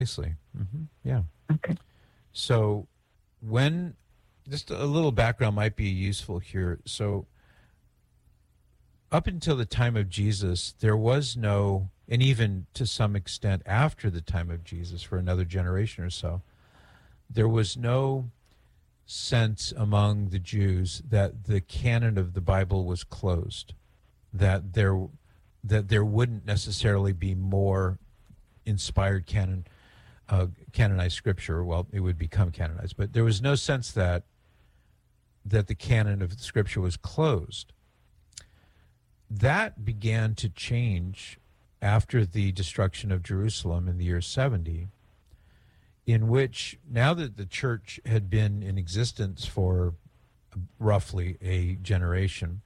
Precisely. Yeah. Okay. So when, just a little background might be useful here. So up until the time of Jesus, there was no, and even to some extent after the time of Jesus for another generation or so, there was no sense among the Jews that the canon of the Bible was closed, that there wouldn't necessarily be more inspired canonized scripture. Well, it would become canonized, but there was no sense that the canon of the scripture was closed. That began to change after the destruction of Jerusalem in the year 70, in which, now that the church had been in existence for roughly a generation,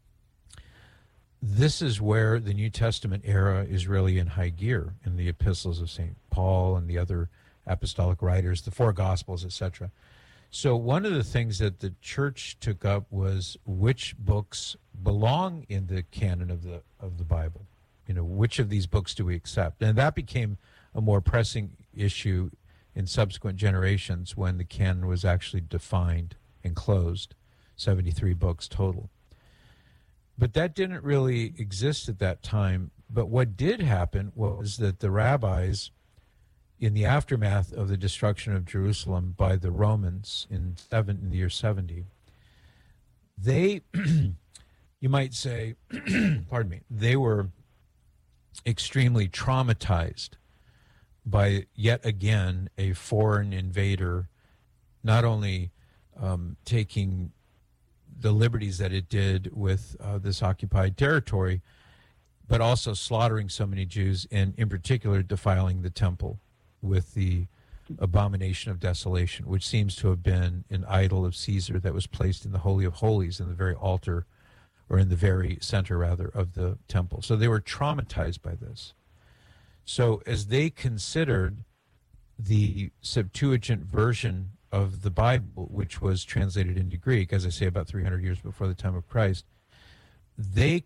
this is where the New Testament era is really in high gear, in the epistles of St. Paul and the other apostolic writers, the four Gospels, etc. So one of the things that the church took up was which books belong in the canon of the Bible. You know, which of these books do we accept? And that became a more pressing issue in subsequent generations when the canon was actually defined and closed, 73 books total. But that didn't really exist at that time. But what did happen was that the rabbis, in the aftermath of the destruction of Jerusalem by the Romans in the year 70, they, you might say, pardon me, they were extremely traumatized by yet again a foreign invader, not only taking the liberties that it did with this occupied territory, but also slaughtering so many Jews, and in particular defiling the temple with the abomination of desolation, which seems to have been an idol of Caesar that was placed in the Holy of Holies, in the very altar, or in the very center, rather, of the temple. So they were traumatized by this. So as they considered the Septuagint version of the Bible, which was translated into Greek, as I say, about 300 years before the time of Christ, they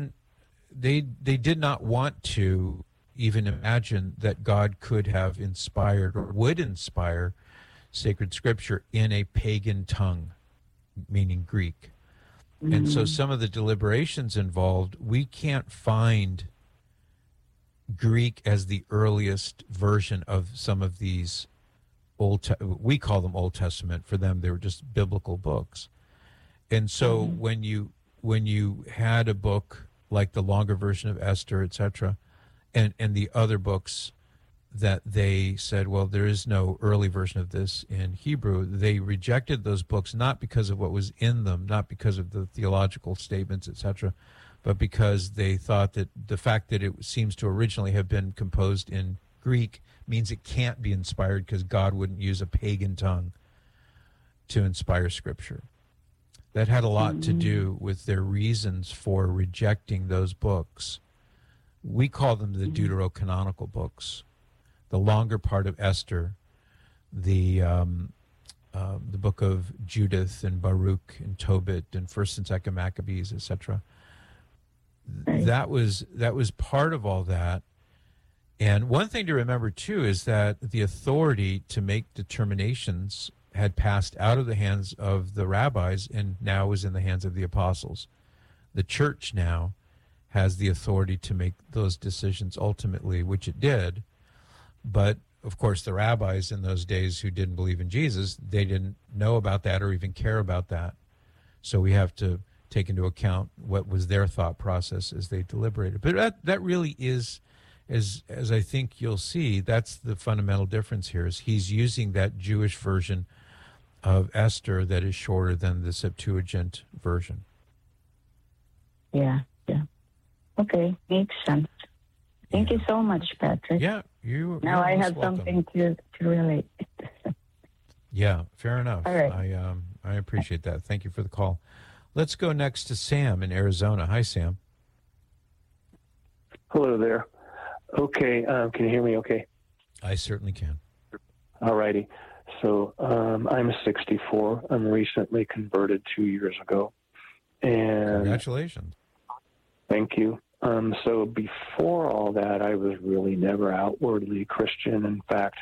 did not want to even imagine that God could have inspired or would inspire sacred scripture in a pagan tongue, meaning Greek. Mm-hmm. And so some of the deliberations involved, we can't find Greek as the earliest version of some of these we call them Old Testament. For them, they were just biblical books. And so when you had a book like the longer version of Esther, etc., and the other books that they said, well, there is no early version of this in Hebrew, they rejected those books not because of what was in them, not because of the theological statements, etc., but because they thought that the fact that it seems to originally have been composed in Greek means it can't be inspired, because God wouldn't use a pagan tongue to inspire Scripture. That had a lot to do with their reasons for rejecting those books. We call them the deuterocanonical books. The longer part of Esther, the book of Judith and Baruch and Tobit and First and Second Maccabees, etc. That was part of all that. And one thing to remember, too, is that the authority to make determinations had passed out of the hands of the rabbis and now was in the hands of the apostles. The church now has the authority to make those decisions ultimately, which it did. But, of course, the rabbis in those days who didn't believe in Jesus, they didn't know about that or even care about that. So we have to take into account what was their thought process as they deliberated. But that really is, as I think you'll see, that's the fundamental difference here, is he's using that Jewish version of Esther that is shorter than the Septuagint version. Yeah. Okay, makes sense. Thank you so much, Patrick. Yeah, now I have welcome. Something to relate. Yeah, fair enough. All right. I appreciate that. Thank you for the call. Let's go next to Sam in Arizona. Hi, Sam. Hello there. Okay, can you hear me okay? I certainly can. All righty. So I'm 64. I'm recently converted 2 years ago. And congratulations. Thank you. So before all that, I was really never outwardly Christian. In fact,